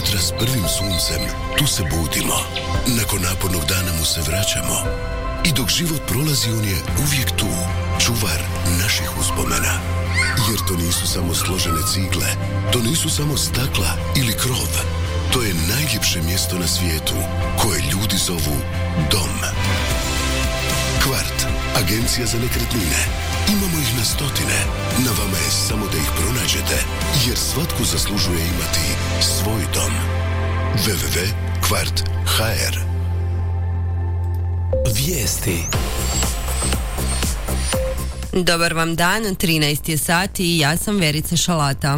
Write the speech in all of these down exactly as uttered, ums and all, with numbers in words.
jutra s prvim suncem, tu se budimo. Nakon napornog dana mu se vraćamo. I dok život prolazi, on je uvijek tu, čuvar naših uspomena. Jer to nisu samo složene cigle, to nisu samo stakla ili krov. To je najljepše mjesto na svijetu, koje ljudi zovu dom. Kvart, agencija za nekretnine. Imamo ih na stotine. Na vama je samo da ih pronađete, jer svatko zaslužuje imati svoj dom. w w w tačka kvart tačka h r. Vijesti. Dobar vam dan, trinaest je sati i ja sam Verica Šalata.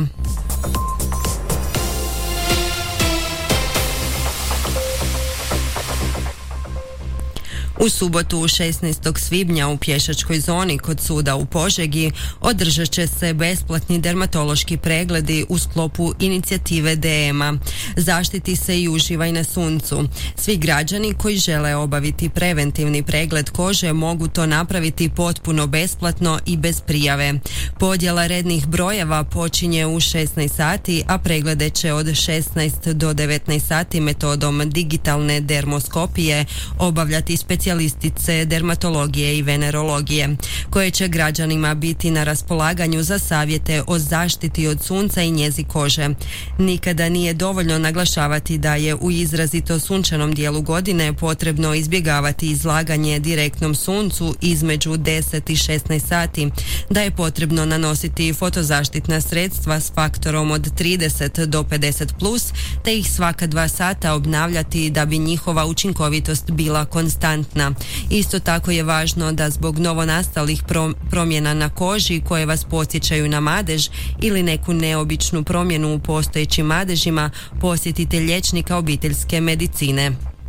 U subotu šesnaestog svibnja u pješačkoj zoni kod suda u Požegi održat će se besplatni dermatološki pregledi u sklopu inicijative D M A. Zaštiti se i uživaj na suncu. Svi građani koji žele obaviti preventivni pregled kože mogu to napraviti potpuno besplatno i bez prijave. Podjela rednih brojeva počinje u šesnaest sati, a preglede će od šesnaest do devetnaest sati metodom digitalne dermoskopije obavljati specijalistice dermatologije i venerologije, koje će građanima biti na raspolaganju za savjete o zaštiti od sunca i njezi kože. Nikada nije dovoljno naglašavati da je u izrazito sunčanom dijelu godine potrebno izbjegavati izlaganje direktnom suncu između deset i šesnaest sati, da je potrebno nanositi fotozaštitna sredstva s faktorom od trideset do pedeset plus, te ih svaka dva sata obnavljati da bi njihova učinkovitost bila konstantna. Isto tako je važno da zbog novonastalih promjena na koži koje vas podsjećaju na madež ili neku neobičnu promjenu u postojećim madežima posjetite liječnika obiteljske medicine.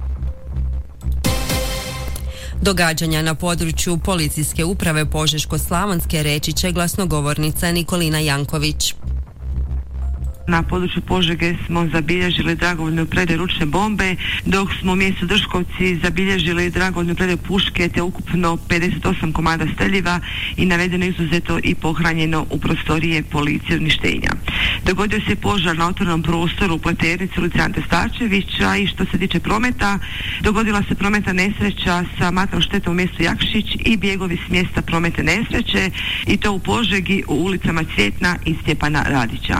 Događanja na području Policijske uprave Požeško-slavonske reći će glasnogovornica Nikolina Janković. Na području Požege smo zabilježili dragovoljnu predaju ručne bombe, dok smo u mjestu Drškovci zabilježili dragovoljnu predaju puške te ukupno pedeset osam komada streljiva i navedeno izuzeto i pohranjeno u prostorije policije uništenja. Dogodio se požar na otvorenom prostoru u Pleternici ulici Ante Starčevića i što se tiče prometa, dogodila se prometna nesreća sa materijalnom štetom u mjestu Jakšić i bjegovi s mjesta prometne nesreće i to u Požegi u ulicama Cvjetna i Stjepana Radića.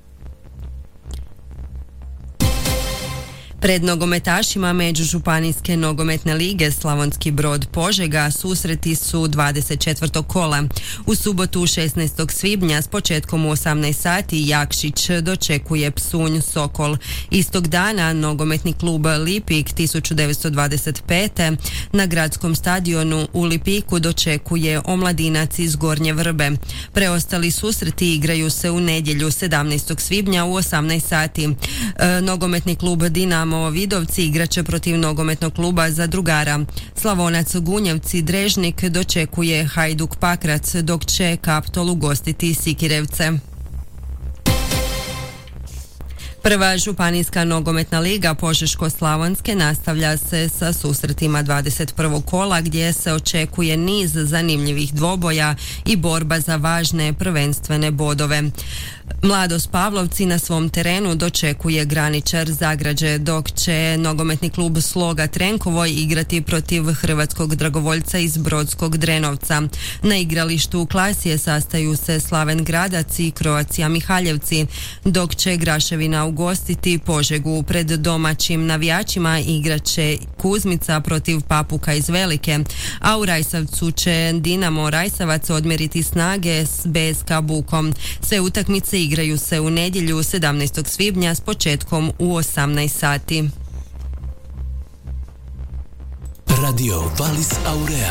Pred nogometašima Međužupanijske nogometne lige Slavonski Brod Požega susreti su dvadeset četvrtog kola. U subotu šesnaestog svibnja s početkom u osamnaest sati Jakšić dočekuje Psunj Sokol. Istog dana nogometni klub Lipik tisuću devetsto dvadeset pete na gradskom stadionu u Lipiku dočekuje Omladinac iz Gornje Vrbe. Preostali susreti igraju se u nedjelju sedamnaestog svibnja u osamnaest sati. E, nogometni klub Dinamo Vidovci igraće protiv nogometnog kluba Zadrugara. Slavonac Gunjevci Drežnik dočekuje Hajduk Pakrac, dok će Kaptol ugostiti Sikirevce. Prva županijska nogometna liga Požeško-slavonske nastavlja se sa susretima dvadeset prvog kola gdje se očekuje niz zanimljivih dvoboja i borba za važne prvenstvene bodove. Mladost Pavlovci na svom terenu dočekuje Graničar Zagrađe, dok će nogometni klub Sloga Trenkovoj igrati protiv hrvatskog dragovoljca iz Brodskog Drenovca. Na igralištu u Klasije sastaju se Slaven Gradac i Croatia Mihaljevci, dok će Graševina ugostiti Požegu. Pred domaćim navijačima igraće Kuzmica protiv Papuka iz Velike, a u Rajsavcu će Dinamo Rajsavac odmjeriti snage s B S K Bukom. Sve utakmice igraju se u nedjelju sedamnaestog svibnja s početkom u osamnaest sati. Radio Valis Aurea.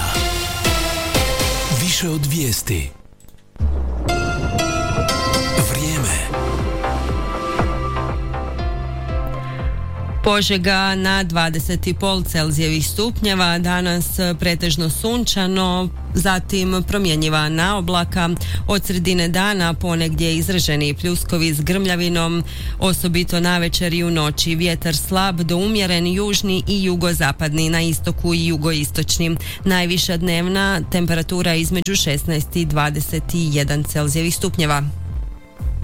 Više od vijesti. Požega na dvadeset i pol Celzijevih stupnjeva, danas pretežno sunčano, zatim promjenjiva naoblaka, od sredine dana ponegdje izraženi pljuskovi s grmljavinom, osobito navečer i u noći, vjetar slab do umjeren južni i jugozapadni, na istoku i jugoistočni. Najviša dnevna temperatura između šesnaest i dvadeset jedan Celzijevih stupnjeva.